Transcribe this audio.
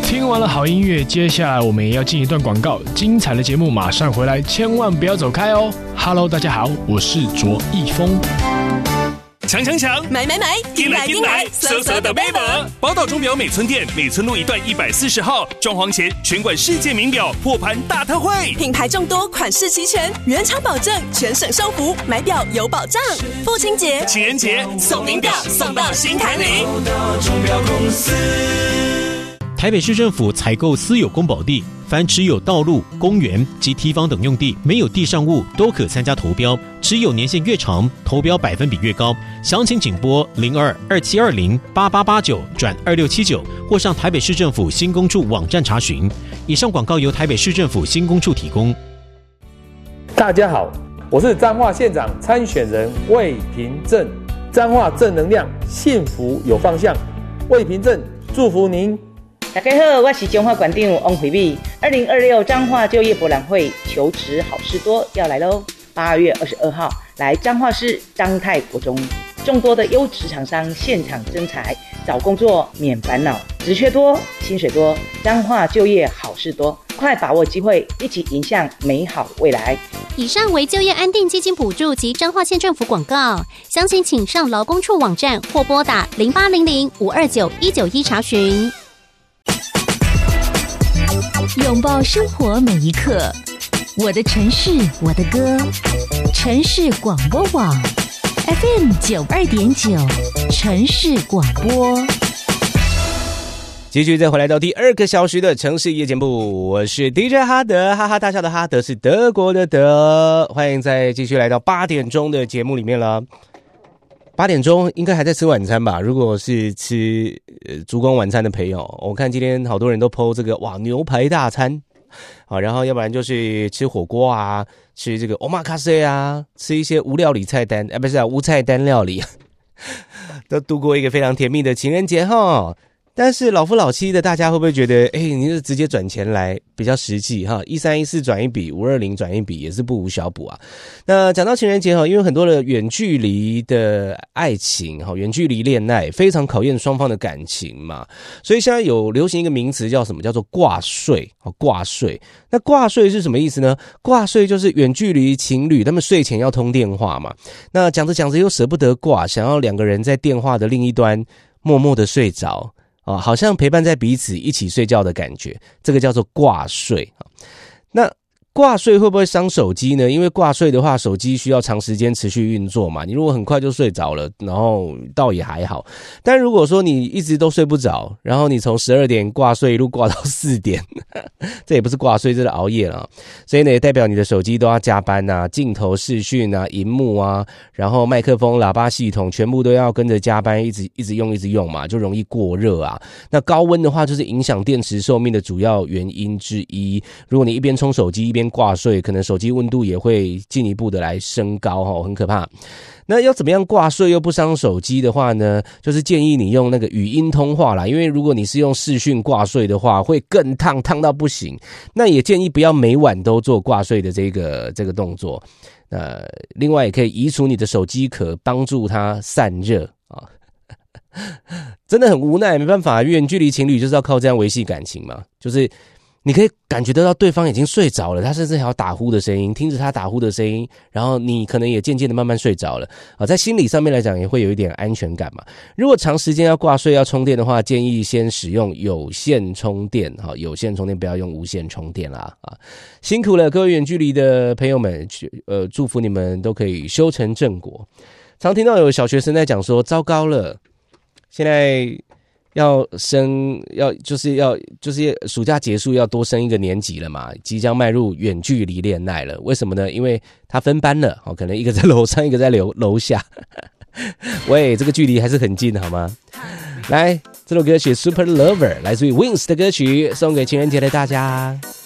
听完了好音乐，接下来我们也要进一段广告，精彩的节目马上回来，千万不要走开哦。Hello， 大家好，我是卓一峰。 抢抢抢！ 买买买！ 进来进来！嗖嗖的贝尔，宝岛钟表美村店美村路一段140号，装潢前全馆世界名表破盘大特惠， 品牌众多，款式齐全，原厂保证，全省收服，买表有保障。父亲节、 情人节送名表送到心坎里。 宝岛钟表公司。 台北市政府采购私有公保地，凡持有道路、公园及堤防等用地，没有地上物都可参加投标，持有年限越长，投标百分比越高。详情请拨02-2720-8889-2679，或上台北市政府新工处网站查询。以上广告由台北市政府新工处提供。 大家好，我是彰化县长参选人魏平正，彰化正能量，幸福有方向。魏平正祝福您。 大家好，我是彰化馆长王惠美。2026彰化就业博览会求职好事多要来喽！8月22号来彰化市彰泰国中，众多的优质厂商现场征才，找工作免烦恼，职缺多，薪水多，彰化就业好事多，快把握机会，一起迎向美好未来。 以上为就业安定基金补助及彰化县政府广告，详情请上劳工处网站或拨打0800-529-191查询。 拥抱生活每一刻，我的城市，我的歌，城市广播网 FM92.9， 城市广播。 继续再回来到第2个小时的城市夜节目，我是 DJ 哈德，哈哈大笑的哈德是德国的德，欢迎再继续来到8点钟的节目里面了。8点钟应该还在吃晚餐吧？如果是吃烛光晚餐的朋友，我看今天好多人都 po 这个哇牛排大餐啊，然后要不然就是吃火锅啊，吃这个 omakase 啊，吃一些无料理菜单，不是啊，无菜单料理，都度过一个非常甜蜜的情人节哈。但是老夫老妻的大家会不会觉得，你是直接转钱来比较实际哈？1314转一笔，520转一笔也是不无小补啊。那讲到情人节哈，因为很多的远距离的爱情哈，远距离恋爱非常考验双方的感情嘛，所以现在有流行一个名词叫什么？叫做挂睡。挂睡，那挂睡是什么意思呢？挂睡就是远距离情侣他们睡前要通电话嘛，那讲着讲着又舍不得挂，想要两个人在电话的另一端默默的睡着。好像陪伴在彼此一起睡觉的感觉，这个叫做挂睡。那挂睡会不会伤手机呢？因为挂睡的话，手机需要长时间持续运作嘛，你如果很快就睡着了，然后倒也还好。但如果说你一直都睡不着，然后你从12点挂睡一路挂到4点，这也不是挂睡，这是熬夜了。所以呢，也代表你的手机都要加班啊，镜头、视讯啊、萤幕啊，然后麦克风、喇叭系统全部都要跟着加班，一直用嘛，就容易过热啊。那高温的话，就是影响电池寿命的主要原因之一。如果你一边充手机一边挂睡，可能手机温度也会进一步的来升高，很可怕。那要怎么样挂睡又不伤手机的话呢？就是建议你用那个语音通话啦，因为如果你是用视讯挂睡的话，会更烫到不行。那也建议不要每晚都做挂睡的这个动作。另外也可以移除你的手机壳，帮助它散热啊。真的很无奈，没办法，远距离情侣就是要靠这样维系感情嘛，就是你可以感觉得到对方已经睡着了，他甚至还有打呼的声音，听着他打呼的声音，然后你可能也渐渐的慢慢睡着了在心理上面来讲也会有一点安全感嘛。如果长时间要挂睡要充电的话，建议先使用有线充电有线充电，不要用无线充电啦辛苦了各位远距离的朋友们，祝福你们都可以修成正果。常听到有小学生在讲说，糟糕了，现在就是暑假结束要多升一个年级了嘛，即将迈入远距离恋爱了。为什么呢？因为他分班了可能一个在楼上，一个在楼下。喂，这个距离还是很近好吗？来，这首歌曲 Super Lover 来自于 Wings 的歌曲，送给情人节的大家。